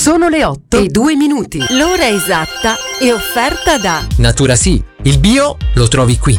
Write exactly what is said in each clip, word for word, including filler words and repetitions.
Sono le otto e due minuti. L'ora esatta è offerta da Natura Sì, il bio lo trovi qui.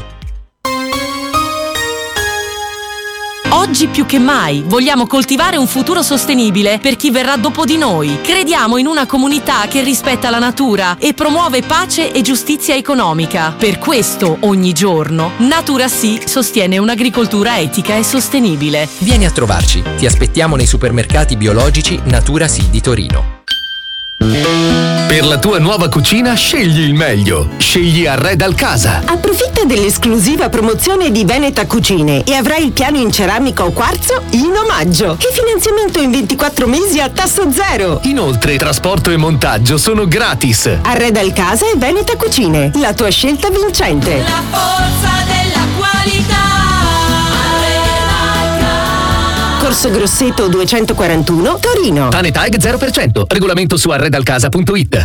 Oggi più che mai vogliamo coltivare un futuro sostenibile per chi verrà dopo di noi. Crediamo in una comunità che rispetta la natura e promuove pace e giustizia economica. Per questo, ogni giorno, Natura Sì sostiene un'agricoltura etica e sostenibile. Vieni a trovarci, ti aspettiamo nei supermercati biologici Natura Sì di Torino. Per la tua nuova cucina scegli il meglio. Scegli Arreda al Casa. Approfitta dell'esclusiva promozione di Veneta Cucine e avrai il piano in ceramica o quarzo in omaggio. E finanziamento in ventiquattro mesi a tasso zero. Inoltre, trasporto e montaggio sono gratis. Arreda al Casa e Veneta Cucine, la tua scelta vincente. La forza della qualità. Corso Grosseto duecentoquarantuno, Torino. Tanetag zero per cento. Regolamento su arredalcasa punto it.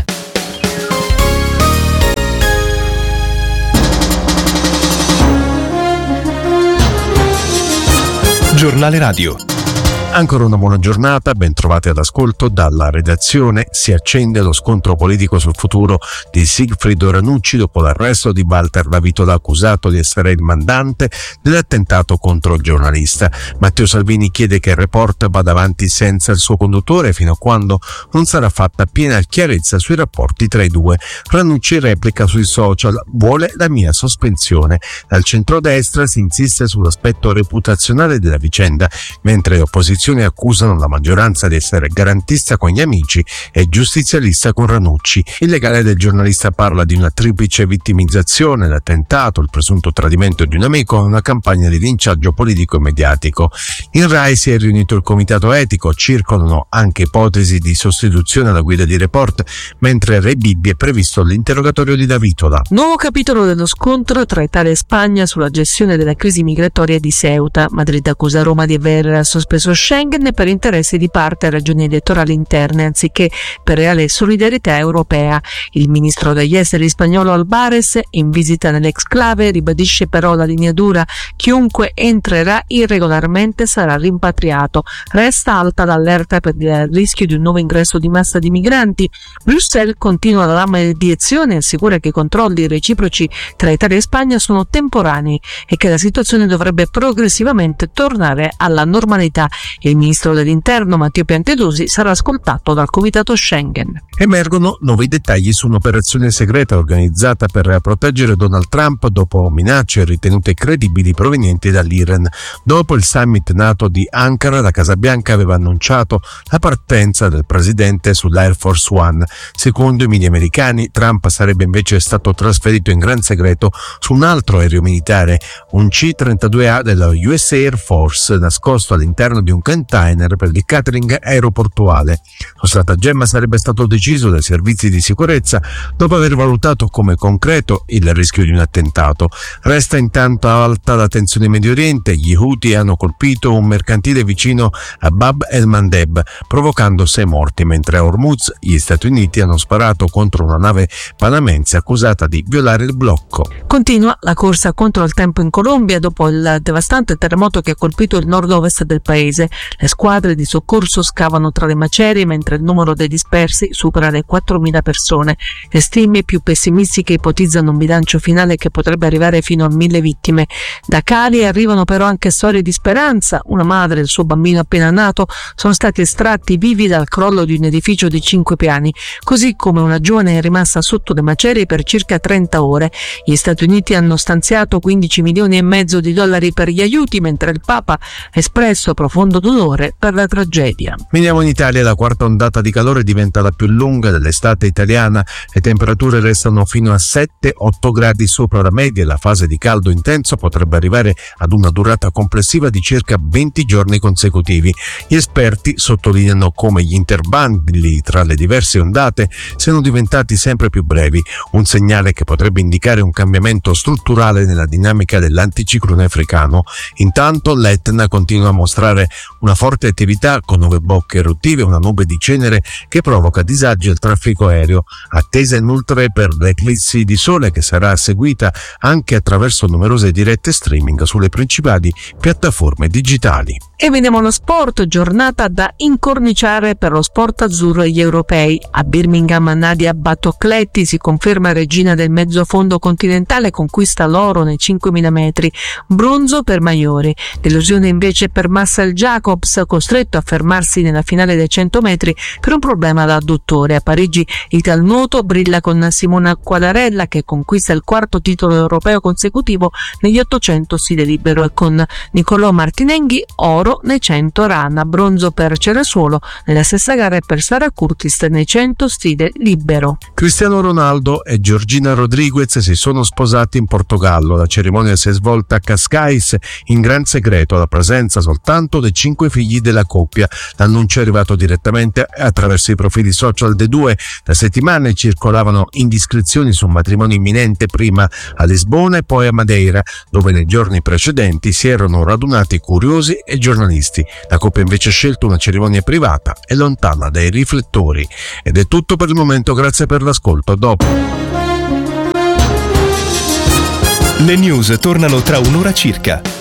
Giornale Radio. Ancora una buona giornata, ben trovati all'ascolto dalla redazione. Si accende lo scontro politico sul futuro di Sigfrido Ranucci dopo l'arresto di Walter Lavitola, accusato di essere il mandante dell'attentato contro il giornalista. Matteo Salvini chiede che il report vada avanti senza il suo conduttore fino a quando non sarà fatta piena chiarezza sui rapporti tra i due. Ranucci replica sui social: vuole la mia sospensione. Dal centrodestra si insiste sull'aspetto reputazionale della vicenda, mentre le opposizioni accusano la maggioranza di essere garantista con gli amici e giustizialista con Ranucci. Il legale del giornalista parla di una triplice vittimizzazione: l'attentato, il presunto tradimento di un amico e una campagna di linciaggio politico e mediatico. In Rai si è riunito il comitato etico, circolano anche ipotesi di sostituzione alla guida di Report, mentre a Re Bibbia è previsto l'interrogatorio di Lavitola. Nuovo capitolo dello scontro tra Italia e Spagna sulla gestione della crisi migratoria di Ceuta. Madrid accusa Roma di aver sospeso Schengen per interessi di parte e ragioni elettorali interne anziché per reale solidarietà europea. Il ministro degli esteri spagnolo Albares, in visita nell'exclave, ribadisce però la linea dura: chiunque entrerà irregolarmente sarà rimpatriato. Resta alta l'allerta per il rischio di un nuovo ingresso di massa di migranti. Bruxelles continua la mediazione e assicura che i controlli reciproci tra Italia e Spagna sono temporanei e che la situazione dovrebbe progressivamente tornare alla normalità. Il ministro dell'Interno Matteo Piantedosi sarà ascoltato dal comitato Schengen. Emergono nuovi dettagli su un'operazione segreta organizzata per proteggere Donald Trump dopo minacce ritenute credibili provenienti dall'Iran. Dopo il summit NATO di Ankara, la Casa Bianca aveva annunciato la partenza del presidente sull'Air Force One. Secondo i media americani, Trump sarebbe invece stato trasferito in gran segreto su un altro aereo militare, un C trentadue A della U S Air Force, nascosto all'interno di un container per il catering aeroportuale. Lo stratagemma sarebbe stato deciso dai servizi di sicurezza dopo aver valutato come concreto il rischio di un attentato. Resta intanto alta la tensione in Medio Oriente. Gli Houthi hanno colpito un mercantile vicino a Bab el-Mandeb, provocando sei morti, mentre a Hormuz gli Stati Uniti hanno sparato contro una nave panamense accusata di violare il blocco. Continua la corsa contro il tempo in Colombia dopo il devastante terremoto che ha colpito il nord-ovest del paese. Le squadre di soccorso scavano tra le macerie mentre il numero dei dispersi supera le quattromila persone. Le stime più pessimistiche ipotizzano un bilancio finale che potrebbe arrivare fino a mille vittime. Da Cali arrivano però anche storie di speranza. Una madre e il suo bambino appena nato sono stati estratti vivi dal crollo di un edificio di cinque piani, così come una giovane è rimasta sotto le macerie per circa trenta ore. Gli Stati Uniti hanno stanziato quindici milioni e mezzo di dollari per gli aiuti, mentre il Papa ha espresso profondo dolore per la tragedia. Veniamo in Italia. La quarta ondata di calore diventa la più lunga dell'estate italiana. Le temperature restano fino a sette otto gradi sopra la media e la fase di caldo intenso potrebbe arrivare ad una durata complessiva di circa venti giorni consecutivi. Gli esperti sottolineano come gli interbandi tra le diverse ondate siano diventati sempre più brevi, un segnale che potrebbe indicare un cambiamento strutturale nella dinamica dell'anticiclone africano. Intanto l'Etna continua a mostrare una forte attività con nuove bocche eruttive e una nube di cenere che provoca disagi al traffico aereo, attesa inoltre per l'eclissi di sole che sarà seguita anche attraverso numerose dirette streaming sulle principali piattaforme digitali. E vediamo lo sport, giornata da incorniciare per lo sport azzurro e gli europei. A Birmingham Nadia Battocletti si conferma regina del mezzofondo continentale, conquista l'oro nei cinquemila metri, bronzo per Maiori. Delusione invece per Marcel Jacobs, costretto a fermarsi nella finale dei cento metri per un problema da adduttore. A Parigi Italnuoto brilla con Simona Quadarella, che conquista il quarto titolo europeo consecutivo negli ottocento stile libero, e con Niccolò Martinenghi oro nei cento rana, bronzo per Ceresuolo nella stessa gara e per Sara Curtis nei cento stile libero. Cristiano Ronaldo e Georgina Rodriguez si sono sposati in Portogallo. La cerimonia si è svolta a Cascais in gran segreto, alla presenza soltanto dei cinque figli della coppia. L'annuncio è arrivato direttamente attraverso i profili social dei due. Da settimane circolavano indiscrezioni su un matrimonio imminente, prima a Lisbona e poi a Madeira, dove nei giorni precedenti si erano radunati curiosi e giornalisti. La coppia invece ha scelto una cerimonia privata e lontana dai riflettori. Ed è tutto per il momento, grazie per l'ascolto. Dopo. Le news tornano tra un'ora circa.